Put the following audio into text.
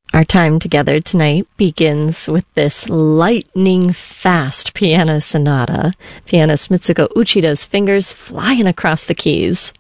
Our time together tonight begins with this lightning-fast piano sonata. Pianist Mitsuko Uchida's fingers flying across the keys.